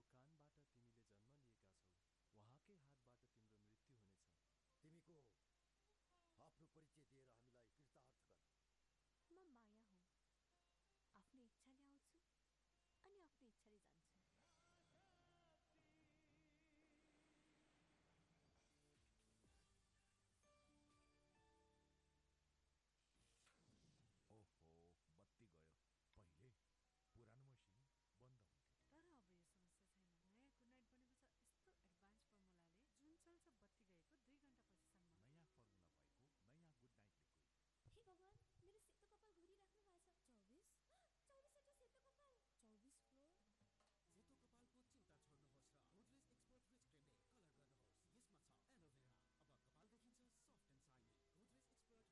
कानबाट तिमीले जन्म लिएका छौ, उहाँकै हातबाट तिम्रो मृत्यु हुनेछ। तिमीको आफ्नो परिचय दिएर हामीलाई कृतार्थ गर। म माया हुँ। आफ्नो इच्छाले आउँछु अनि आफ्नो इच्छाले जान्छु।